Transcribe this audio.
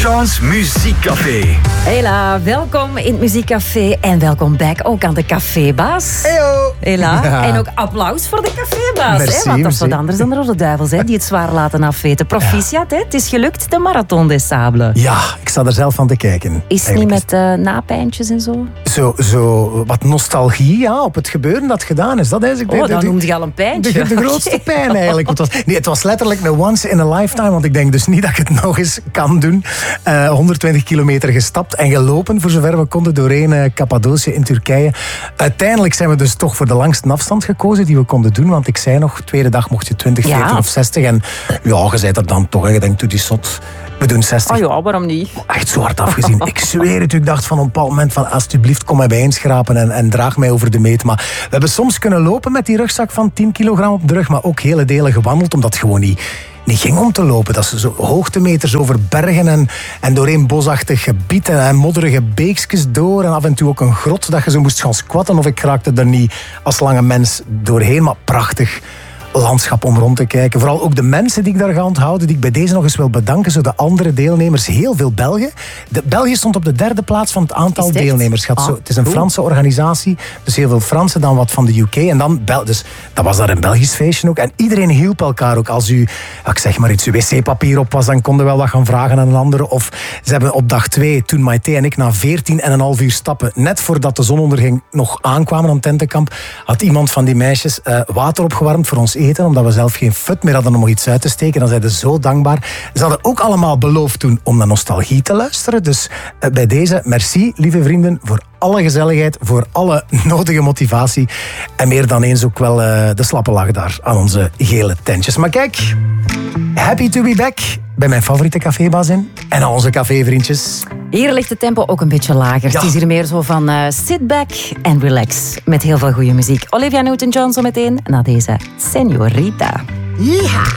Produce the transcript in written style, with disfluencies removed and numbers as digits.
Jean's Muziekcafé. Hela, welkom in het Muziekcafé en welkom back ook aan de cafébaas. Heyo! Hela, Ja. en ook applaus voor de cafébaas. Merci, Hè? Want dat is wat merci. anders dan de Rode Duivels, hè, die het zwaar laten afweten. Proficiat, hè? Het is gelukt, de Marathon des Sables. Ja, ik sta er zelf van te kijken. Is het niet Eigenlijk met napijntjes en zo? Zo wat nostalgie op het gebeuren dat gedaan is. Dat is Dan noemde je al een pijntje. de grootste pijn eigenlijk. Het was letterlijk een once in a lifetime, want ik denk dus niet dat ik het nog eens kan doen. 120 kilometer gestapt en gelopen voor zover we konden doorheen Cappadocië in Turkije. Uiteindelijk zijn we dus toch voor de langste afstand gekozen die we konden doen, want ik zei nog, tweede dag mocht je 20, 40 of 60 en ja, je zei er dan toch, je denkt, doe die zot. We doen 60. Oh ja, waarom niet? Echt zo hard afgezien. Ik zweer het, ik dacht van op een bepaald moment van alsjeblieft kom mij bijeenschrapen en draag mij over de meet. Maar we hebben soms kunnen lopen met die rugzak van 10 kilogram op de rug, maar ook hele delen gewandeld, omdat het gewoon niet ging om te lopen. Dat is zo hoogtemeters over bergen en doorheen bosachtig gebied en modderige beekjes door en af en toe ook een grot dat je zo moest gaan squatten of ik raakte er niet als lange mens doorheen, maar prachtig landschap om rond te kijken. Vooral ook de mensen die ik daar ga onthouden, die ik bij deze nog eens wil bedanken. Zo de andere deelnemers, heel veel Belgen. België stond op de 3e plaats van het aantal deelnemers. Het is een Franse organisatie, dus heel veel Fransen, dan wat van de UK. En dan dus dat was daar een Belgisch feestje ook. En iedereen hielp elkaar ook. Als ik zeg maar iets, uw wc-papier op was, dan konden we wel wat gaan vragen aan een ander. Of ze hebben op dag 2, toen Maite en ik na 14,5 uur stappen, net voordat de zon onderging, nog aankwamen aan het tentenkamp, had iemand van die meisjes water opgewarmd voor ons eten, omdat we zelf geen fut meer hadden om nog iets uit te steken. Dan zeiden ze zo dankbaar. Ze hadden ook allemaal beloofd toen om naar nostalgie te luisteren. Dus bij deze, merci, lieve vrienden, voor alle gezelligheid, voor alle nodige motivatie. En meer dan eens ook wel de slappe lach daar aan onze gele tentjes. Maar kijk, happy to be back bij mijn favoriete cafébaas in. En al onze cafévriendjes. Hier ligt de tempo ook een beetje lager. Ja. Het is hier meer zo van sit back and relax. Met heel veel goede muziek. Olivia Newton-John zo meteen na deze Señorita. Yeeha!